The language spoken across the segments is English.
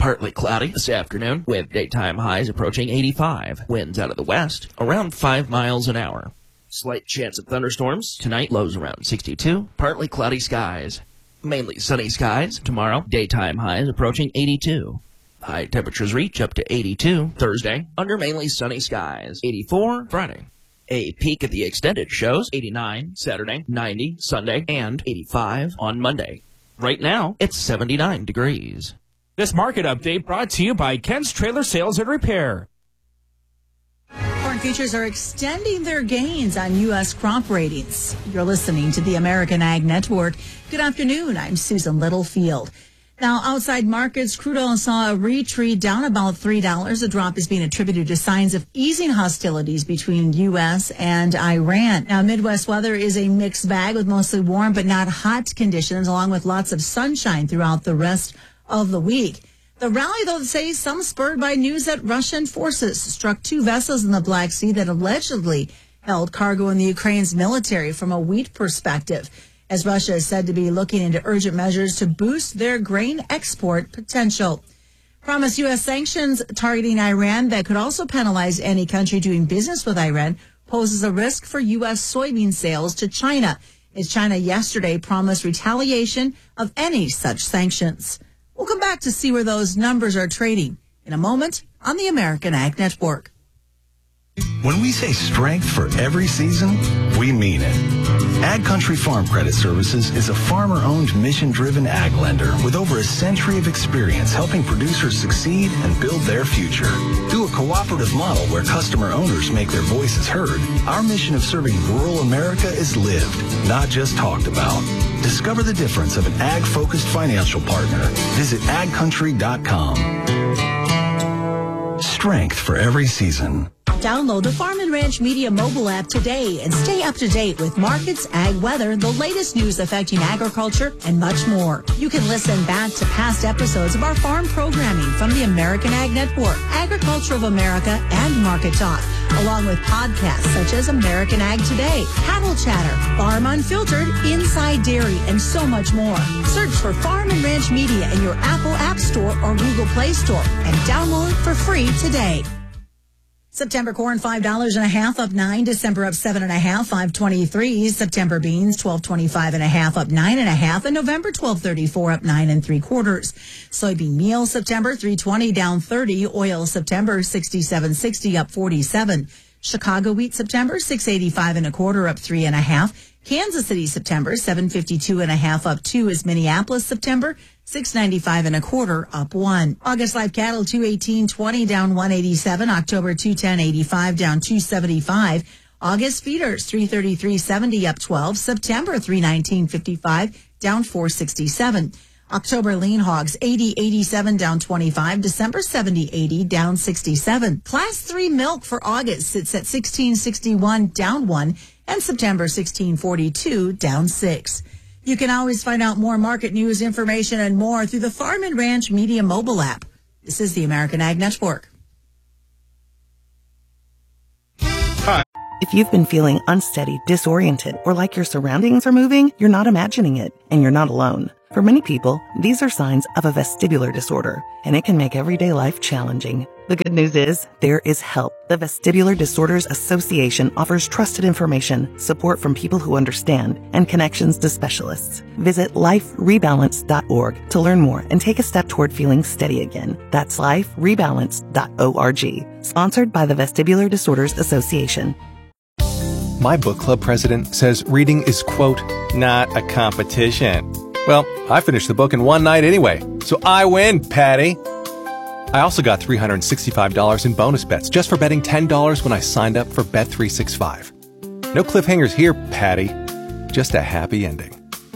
partly cloudy this afternoon with daytime highs approaching 85. Winds out of the west around 5 miles an hour. Slight chance of thunderstorms. Tonight, lows around 62. Partly cloudy skies. Mainly sunny skies. Tomorrow, daytime highs approaching 82. High temperatures reach up to 82 Thursday under mainly sunny skies. 84 Friday. A peak at the extended shows 89 Saturday, 90 Sunday, and 85 on Monday. Right now, it's 79 degrees. This market update brought to you by Ken's Trailer Sales and Repair. Corn futures are extending their gains on U.S. crop ratings. You're listening to the American Ag Network. Good afternoon. I'm Susan Littlefield. Now, outside markets, crude oil saw a retreat down about $3. The drop is being attributed to signs of easing hostilities between U.S. and Iran. Now, Midwest weather is a mixed bag with mostly warm but not hot conditions, along with lots of sunshine throughout the rest of the week. The rally, though, say some spurred by news that Russian forces struck 2 vessels in the Black Sea that allegedly held cargo in the Ukraine's military from a wheat perspective, as Russia is said to be looking into urgent measures to boost their grain export potential. Promised U.S. sanctions targeting Iran that could also penalize any country doing business with Iran poses a risk for U.S. soybean sales to China, as China yesterday promised retaliation of any such sanctions. We'll come back to see where those numbers are trading in a moment on the American Ag Network. When we say strength for every season, we mean it. Ag Country Farm Credit Services is a farmer-owned, mission-driven ag lender with over a century of experience helping producers succeed and build their future. Through a cooperative model where customer owners make their voices heard, our mission of serving rural America is lived, not just talked about. Discover the difference of an ag-focused financial partner. Visit agcountry.com. Strength for every season. Download the Farm and Ranch Media mobile app today and stay up to date with markets, ag weather, the latest news affecting agriculture, and much more. You can listen back to past episodes of our farm programming from the American Ag Network, Agriculture of America, and Market Talk, along with podcasts such as American Ag Today, Cattle Chatter, Farm Unfiltered, Inside Dairy, and so much more. Search for Farm and Ranch Media in your Apple App Store or Google Play Store and download it for free today. September corn, $5.50, up 9. December up 7.5, $5.23. September beans, $12.25.5, up 9.5. And November $12.34, up 9 3/4. Soybean meal, September $3.20, down 30. Oil, September $67.60, up 47. Chicago wheat, September $6.85 1/4, up 3.5. Kansas City, September $7.52.5, up 2. Is Minneapolis, September $6.95 1/4, up 1. August live cattle $218.20, down 187. October $210.85, down 275. August feeders $333.70, up 12. September $319.55, down 467. October lean hogs $80.87, down 25. December $70.80, down 67. Class 3 milk for August sits at $16.61, down 1. And September $16.42, down 6. You can always find out more market news, information, and more through the Farm and Ranch Media mobile app. This is the American Ag Network. If you've been feeling unsteady, disoriented, or like your surroundings are moving, you're not imagining it, and you're not alone. For many people, these are signs of a vestibular disorder, and it can make everyday life challenging. The good news is, there is help. The Vestibular Disorders Association offers trusted information, support from people who understand, and connections to specialists. Visit liferebalance.org to learn more and take a step toward feeling steady again. That's liferebalance.org. Sponsored by the Vestibular Disorders Association. My book club president says reading is, quote, not a competition. Well, I finished the book in one night anyway, so I win, Patty. I also got $365 in bonus bets just for betting $10 when I signed up for Bet365. No cliffhangers here, Patty. Just a happy ending.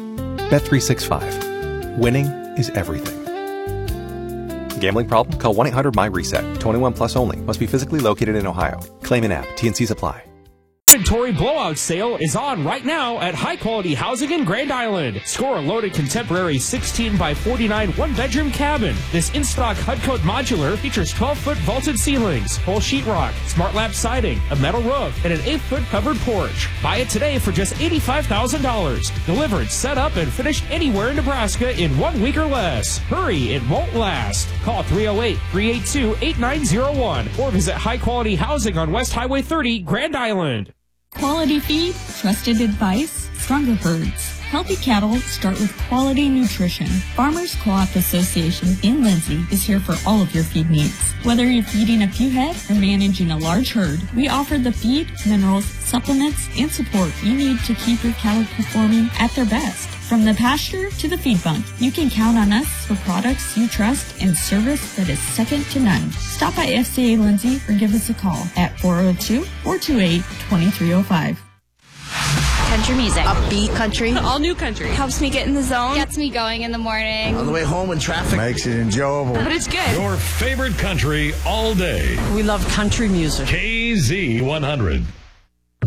Bet365. Winning is everything. Gambling problem? Call 1-800-MY-RESET. 21 plus only. Must be physically located in Ohio. Claim in app. T&Cs apply. Inventory blowout sale is on right now at High Quality Housing in Grand Island. Score a loaded contemporary 16 by 49 one-bedroom cabin. This in-stock HUD-Coat modular features 12-foot vaulted ceilings, full sheetrock, smart lap siding, a metal roof, and an 8-foot covered porch. Buy it today for just $85,000. Delivered, set up, and finished anywhere in Nebraska in 1 week or less. Hurry, it won't last. Call 308-382-8901 or visit High Quality Housing on West Highway 30, Grand Island. Quality feed, trusted advice, stronger herds. Healthy cattle start with quality nutrition. Farmers Co-op Association in Lindsay is here for all of your feed needs. Whether you're feeding a few head or managing a large herd, we offer the feed, minerals, supplements, and support you need to keep your cattle performing at their best. From the pasture to the feed bunk, you can count on us for products you trust and service that is second to none. Stop by FCA Lindsay or give us a call at 402-428-2305. Country music. Upbeat country. All new country. Helps me get in the zone. Gets me going in the morning. On the way home in traffic. Makes it enjoyable. But it's good. Your favorite country all day. We love country music. KZ100.